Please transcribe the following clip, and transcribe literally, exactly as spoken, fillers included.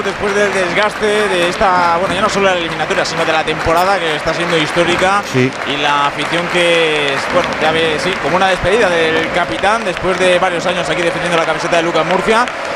después del desgaste de esta, bueno, ya no solo de la eliminatoria, sino de la temporada que está siendo histórica. Sí. Y la afición que es, bueno, ya ve, sí, como una despedida del capitán después de varios años aquí defendiendo la camiseta de Lucas Murcia.